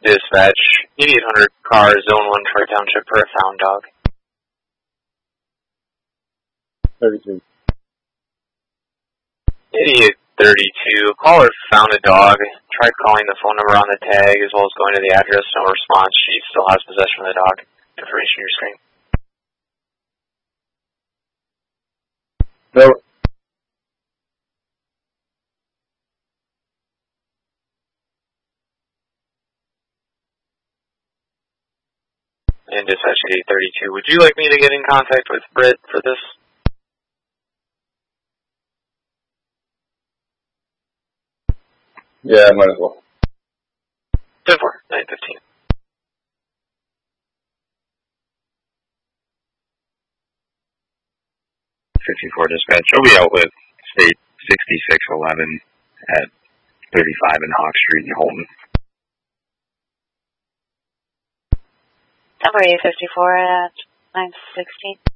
Dispatch, 8800 car, Zone 1, Troy Township, for a found dog. 32. Idiot 32. Caller found a dog. Tried calling the phone number on the tag as well as going to the address. No response. She still has possession of the dog. Information on your screen. No. And Dispatch 8832. Would you like me to get in contact with Britt for this? Yeah, might as well. 10-4, 915. Dispatch. I'll be out with State 6611 at 35 in Hawk Street in Holton. Number 854 at 916.